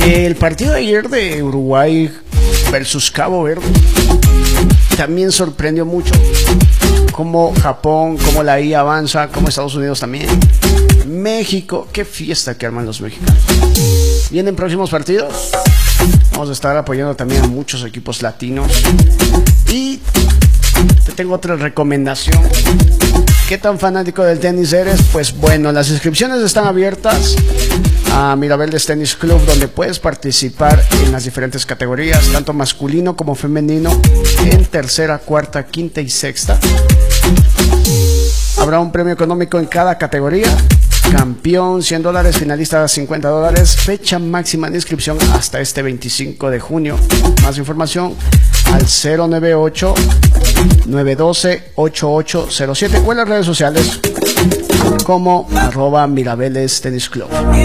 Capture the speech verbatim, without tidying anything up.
El partido de ayer de Uruguay versus Cabo Verde también sorprendió mucho. Como Japón, como la I A avanza, como Estados Unidos también. México, qué fiesta que arman los mexicanos. Vienen próximos partidos. Vamos a estar apoyando también a muchos equipos latinos. Y te tengo otra recomendación. ¿Qué tan fanático del tenis eres? Pues bueno, las inscripciones están abiertas a Mirabeles Tenis Club, donde puedes participar en las diferentes categorías, tanto masculino como femenino, en tercera, cuarta, quinta y sexta. Habrá un premio económico en cada categoría. Campeón cien dólares, finalista cincuenta dólares. Fecha máxima de inscripción hasta este veinticinco de junio. Más información al cero nueve ocho, nueve uno dos, ocho ocho cero siete o en las redes sociales como arroba Mirabeles Tenis Club.